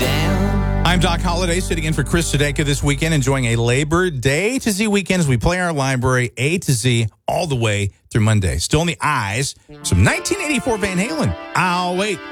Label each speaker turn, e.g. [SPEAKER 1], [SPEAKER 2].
[SPEAKER 1] down.
[SPEAKER 2] I'm Doc Holliday, sitting in for Chris Sadeka this weekend, enjoying a Labor Day to Z weekend as we play our library A to Z all the way through Monday. Still in the eyes, some 1984 Van Halen. I'll wait.